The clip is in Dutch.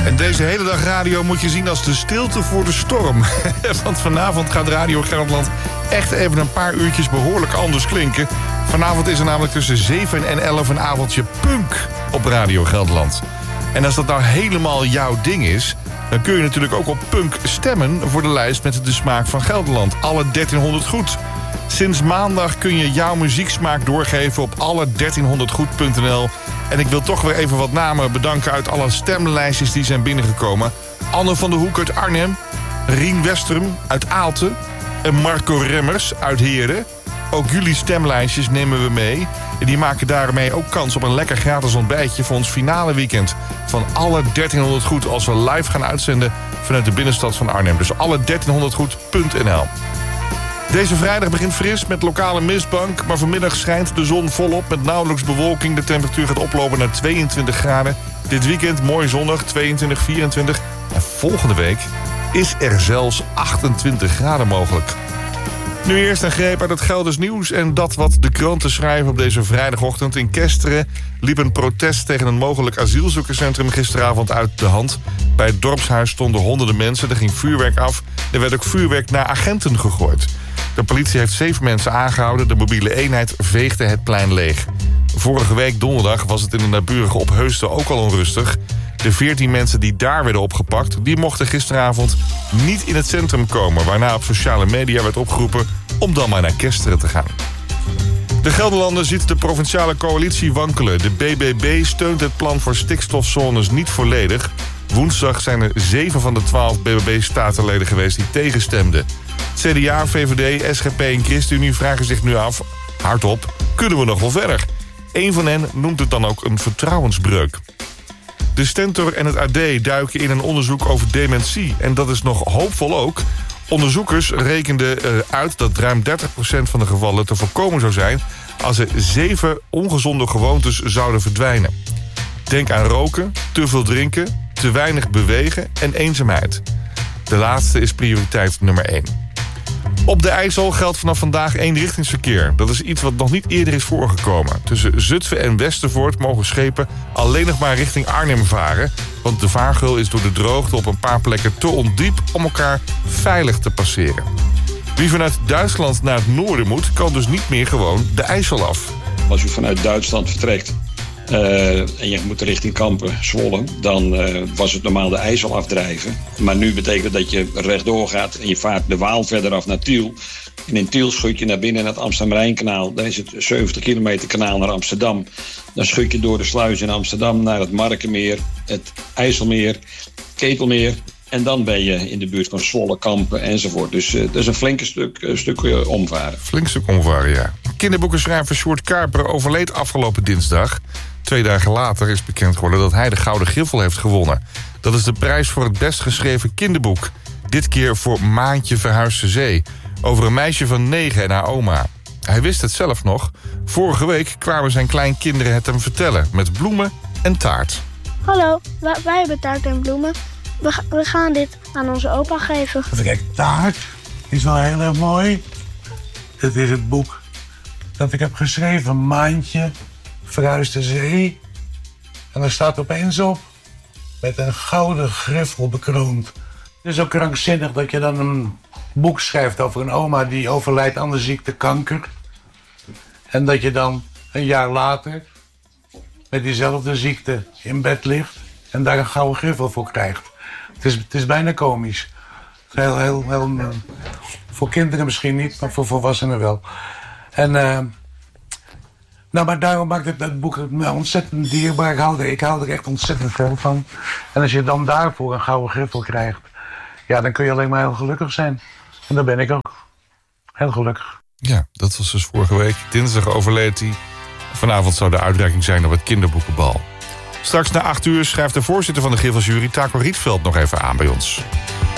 En deze hele dag radio moet je zien als de stilte voor de storm. Want vanavond gaat Radio Gelderland echt even een paar uurtjes behoorlijk anders klinken. Vanavond is er namelijk tussen 7 en 11 een avondje punk op Radio Gelderland. En als dat nou helemaal jouw ding is, dan kun je natuurlijk ook op punk stemmen voor de lijst met de smaak van Gelderland. Alle 1300 goed. Sinds maandag kun je jouw muzieksmaak doorgeven op alle1300goed.nl. En ik wil toch weer even wat namen bedanken uit alle stemlijstjes die zijn binnengekomen. Anne van der Hoek uit Arnhem, Rien Westrum uit Aalten en Marco Remmers uit Heerden. Ook jullie stemlijstjes nemen we mee. En die maken daarmee ook kans op een lekker gratis ontbijtje voor ons finale weekend van alle 1300 goed als we live gaan uitzenden vanuit de binnenstad van Arnhem. Dus alle1300goed.nl. Deze vrijdag begint fris met lokale mistbank, maar vanmiddag schijnt de zon volop met nauwelijks bewolking. De temperatuur gaat oplopen naar 22 graden. Dit weekend mooi zonnig, 22, 24. En volgende week is er zelfs 28 graden mogelijk. Nu eerst een greep uit het Gelders nieuws en dat wat de kranten schrijven op deze vrijdagochtend. In Kesteren liep een protest tegen een mogelijk asielzoekerscentrum gisteravond uit de hand. Bij het dorpshuis stonden honderden mensen, er ging vuurwerk af. Er werd ook vuurwerk naar agenten gegooid. De politie heeft 7 mensen aangehouden. De mobiele eenheid veegde het plein leeg. Vorige week donderdag was het in de naburige Opheusden ook al onrustig. De 14 mensen die daar werden opgepakt, die mochten gisteravond niet in het centrum komen, waarna op sociale media werd opgeroepen om dan maar naar Kesteren te gaan. De Gelderlander ziet de provinciale coalitie wankelen. De BBB steunt het plan voor stikstofzones niet volledig. Woensdag zijn er 7 van de 12 BBB-statenleden geweest die tegenstemden. CDA, VVD, SGP en ChristenUnie vragen zich nu af, hardop, kunnen we nog wel verder? Eén van hen noemt het dan ook een vertrouwensbreuk. De Stentor en het AD duiken in een onderzoek over dementie. En dat is nog hoopvol ook. Onderzoekers rekenden uit dat ruim 30% van de gevallen te voorkomen zou zijn als er 7 ongezonde gewoontes zouden verdwijnen. Denk aan roken, te veel drinken, te weinig bewegen en eenzaamheid. De laatste is prioriteit nummer 1. Op de IJssel geldt vanaf vandaag eenrichtingsverkeer. Dat is iets wat nog niet eerder is voorgekomen. Tussen Zutphen en Westervoort mogen schepen alleen nog maar richting Arnhem varen. Want de vaargeul is door de droogte op een paar plekken te ondiep om elkaar veilig te passeren. Wie vanuit Duitsland naar het noorden moet, kan dus niet meer gewoon de IJssel af. Als u vanuit Duitsland vertrekt en je moet richting Kampen, Zwolle, dan was het normaal de IJssel afdrijven. Maar nu betekent dat je rechtdoor gaat en je vaart de Waal verder af naar Tiel. En in Tiel schud je naar binnen naar het Amsterdam-Rijnkanaal. Dan is het 70 kilometer kanaal naar Amsterdam. Dan schud je door de sluis in Amsterdam naar het Markenmeer, het IJsselmeer, Ketelmeer. En dan ben je in de buurt van Zwolle, Kampen enzovoort. Dus dat is een flinke stuk omvaren. Flink stuk omvaren, ja. Kinderboekenschrijver Sjoerd Kuiper overleed afgelopen dinsdag. 2 dagen later is bekend geworden dat hij de Gouden Griffel heeft gewonnen. Dat is de prijs voor het best geschreven kinderboek. Dit keer voor Maantje verhuist de zee. Over een meisje van 9 en haar oma. Hij wist het zelf nog. Vorige week kwamen zijn kleinkinderen het hem vertellen. Met bloemen en taart. Hallo, wij hebben taart en bloemen. We gaan dit aan onze opa geven. Even kijken, taart is wel heel erg mooi. Dit is het boek dat ik heb geschreven. Maantje verhuist de zee. En er staat opeens op met een gouden griffel bekroond. Het is ook krankzinnig dat je dan een boek schrijft over een oma die overlijdt aan de ziekte kanker. En dat je dan een jaar later met diezelfde ziekte in bed ligt en daar een gouden griffel voor krijgt. Het is bijna komisch. Heel, voor kinderen misschien niet, maar voor volwassenen wel. En maar daarom maakt het boek ontzettend dierbaar. Ik hou er echt ontzettend veel van. En als je dan daarvoor een gouden griffel krijgt, ja, dan kun je alleen maar heel gelukkig zijn. En dat ben ik ook. Heel gelukkig. Ja, dat was dus vorige week. Dinsdag overleed hij. Vanavond zou de uitreiking zijn op het kinderboekenbal. Straks na 8 uur schrijft de voorzitter van de Griffelsjury, Taco Rietveld, nog even aan bij ons.